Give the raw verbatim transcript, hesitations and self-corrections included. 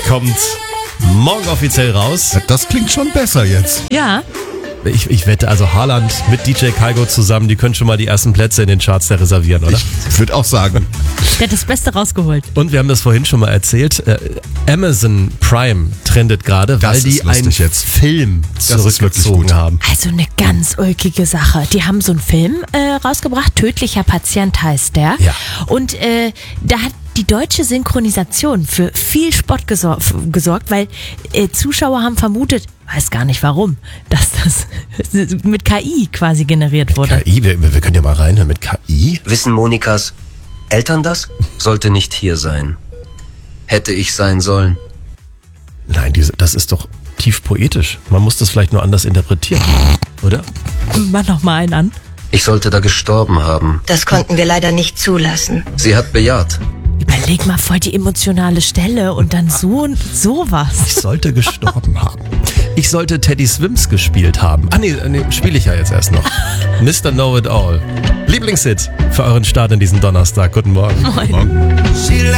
kommt morgen offiziell raus. Das klingt schon besser jetzt. Ja. Ich, ich wette, also Haaland mit D J Kygo zusammen, die können schon mal die ersten Plätze in den Charts da reservieren, oder? Ich würde auch sagen. Der hat das Beste rausgeholt. Und wir haben das vorhin schon mal erzählt, äh, Amazon Prime trendet gerade, weil Das die ist lustig einen jetzt. Film ist wirklich zurückgezogen gut. haben. Also eine ganz ulkige Sache. Die haben so einen Film äh, rausgebracht, Tödlicher Patient heißt der. Ja. Und äh, da hat die deutsche Synchronisation für viel Spott gesor- gesorgt, weil äh, Zuschauer haben vermutet, weiß gar nicht warum, dass das mit K I quasi generiert wurde. K I, wir, wir können ja mal reinhören mit K I. Wissen Monikas Eltern das? Sollte nicht hier sein. Hätte ich sein sollen. Nein, diese, das ist doch tief poetisch. Man muss das vielleicht nur anders interpretieren, oder? Mach noch mal einen an. Ich sollte da gestorben haben. Das konnten wir leider nicht zulassen. Sie hat bejaht. Überleg mal voll die emotionale Stelle und dann so sowas. Ich sollte gestorben haben. Ich sollte Teddy Swims gespielt haben. Ah nee, nee spiele ich ja jetzt erst noch. Mister Know It All. Lieblingshit für euren Start in diesen Donnerstag. Guten Morgen. Moin. Morgen.